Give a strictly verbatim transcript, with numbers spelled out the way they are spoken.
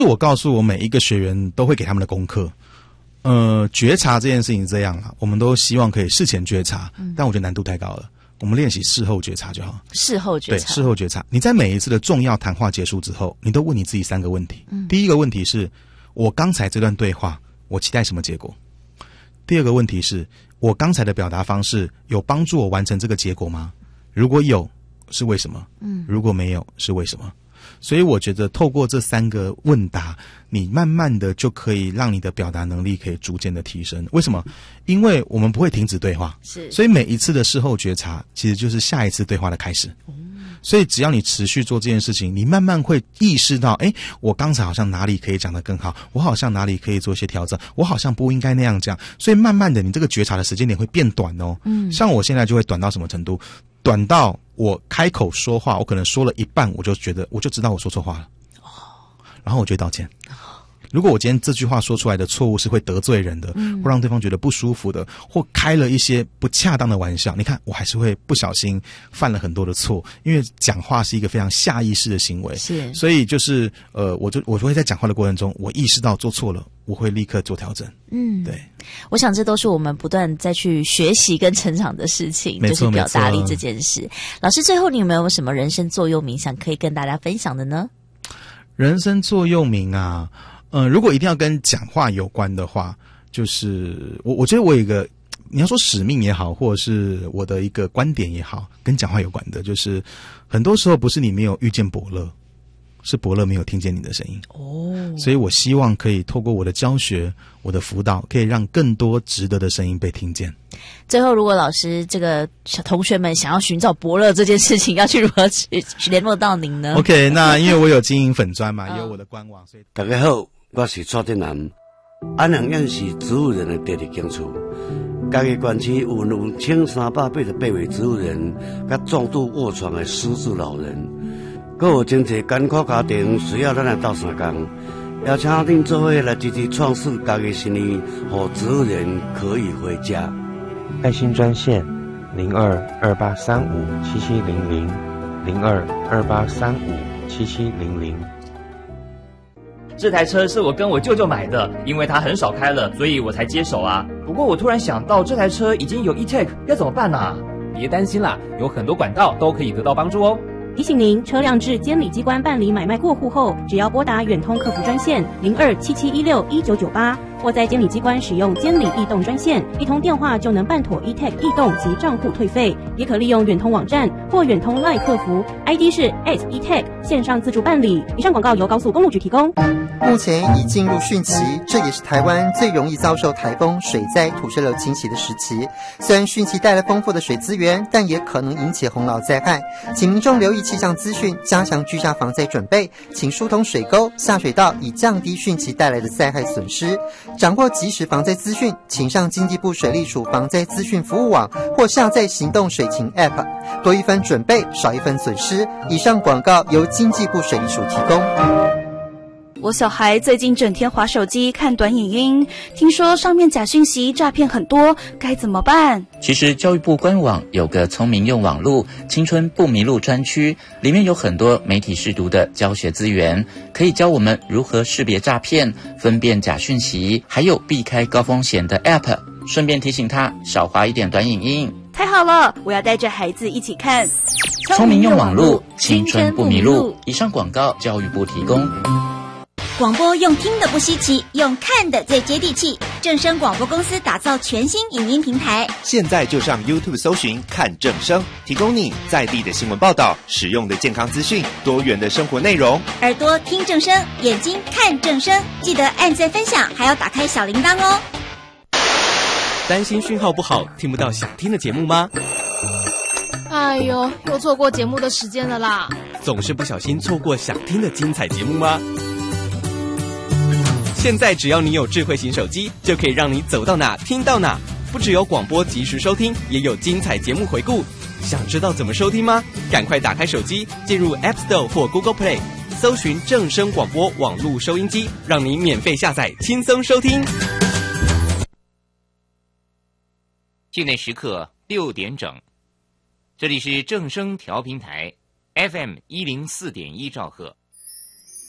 我告诉我每一个学员都会给他们的功课。呃，觉察这件事情这样啦，我们都希望可以事前觉察，嗯、但我觉得难度太高了。我们练习事后觉察就好。 事后觉察， 对，事后觉察。你在每一次的重要谈话结束之后，你都问你自己三个问题。嗯、第一个问题是，我刚才这段对话，我期待什么结果？第二个问题是，我刚才的表达方式有帮助我完成这个结果吗？如果有，是为什么？嗯，如果没有，是为什么？所以我觉得透过这三个问答，你慢慢的就可以让你的表达能力可以逐渐的提升。为什么？因为我们不会停止对话，是，所以每一次的事后觉察其实就是下一次对话的开始。嗯、所以只要你持续做这件事情，你慢慢会意识到，诶，我刚才好像哪里可以讲得更好，我好像哪里可以做一些调整，我好像不应该那样讲。所以慢慢的你这个觉察的时间点会变短哦。嗯，像我现在就会短到什么程度？短到我开口说话，我可能说了一半，我就觉得我就知道我说错话了，哦，然后我就道歉。如果我今天这句话说出来的错误是会得罪人的，嗯，会让对方觉得不舒服的，或开了一些不恰当的玩笑，你看我还是会不小心犯了很多的错，因为讲话是一个非常下意识的行为，是，所以就是呃，我就我就会在讲话的过程中，我意识到做错了，我会立刻做调整。嗯，对， 我想这都是我们不断再去学习跟成长的事情，就是表达力这件事。老师，最后你有没有什么人生座右铭想可以跟大家分享的呢？ 人生座右铭啊。嗯、呃，如果一定要跟讲话有关的话，就是我我觉得我有一个，你要说使命也好，或者是我的一个观点也好，跟讲话有关的，就是很多时候不是你没有遇见伯乐，是伯乐没有听见你的声音。哦，所以我希望可以透过我的教学，我的辅导，可以让更多值得的声音被听见。 最后，如果老师这个小同学们想要寻找伯乐这件事情，要去如何去联络到您呢 ？OK， 那因为我有经营粉专嘛，也有我的官网，所以大家好。我是蔡振南，安阳院是植物人的第二间厝。嘉义县区有两千三百八十八位植物人，甲重度卧床的失智老人，阁有真侪艰苦家庭需要咱来斗相共，邀请恁做伙来支持创世嘉义新年，让植物人可以回家。 爱心专线零二二八三五七七零零零二二八三五七七零零。 这台车是我跟我舅舅买的，因为他很少开了，所以我才接手啊。不过我突然想到，这台车已经有 E-Tech， 要怎么办啊？ 别担心啦，有很多管道都可以得到帮助哦。 提醒您，车辆至监理机关办理买卖过户后，只要拨打远通客服专线零二七七一六一九九八，或在监理机关使用监理易动专线，一通电话就能办妥 E-Tech 易动及账户退费。也可利用远通网站或远通 LINE 客服 ，I D 是 at E-Tech 线上自助办理。以上广告由高速公路局提供。 目前已进入汛期，这也是台湾最容易遭受台风、水灾、土石流侵袭的时期。虽然汛期带来丰富的水资源，但也可能引起洪涝灾害，请民众留意气象资讯，加强居家防灾准备，请疏通水沟、下水道，以降低汛期带来的灾害损失。掌握即时防灾资讯，请上经济部水利署防灾资讯服务网或下载行动水情 App， 多一分准备，少一分损失。以上广告由经济部水利署提供。 我小孩最近整天滑手机看短影音，听说上面假讯息诈骗很多，该怎么办？ 其实教育部官网有个聪明用网路青春不迷路专区，里面有很多媒体识读的教学资源，可以教我们如何识别诈骗、分辨假讯息，还有避开高风险的 App。 顺便提醒他少滑一点短影音。 太好了，我要带着孩子一起看聪明用网路青春不迷路。以上广告教育部提供。 广播用听的不稀奇，用看的最接地气。正声广播公司打造全新影音平台， 现在就上 YouTube 搜寻看正声，提供你在地的新闻报道、实用的健康资讯、多元的生活内容。 耳朵听正声，眼睛看正声，记得按赞分享，还要打开小铃铛哦。 担心讯号不好，听不到想听的节目吗？ 哎呦，又错过节目的时间了啦！ 总是不小心错过想听的精彩节目吗？现在只要你有智慧型手机，就可以让你走到哪听到哪。不只有广播及时收听，也有精彩节目回顾。想知道怎么收听吗？赶快打开手机，进入 App Store 或 Google Play， 搜寻正声广播网络收音机，让你免费下载，轻松收听。 现在时刻六点整，这里是正声调频台 F M 一零四点一兆赫。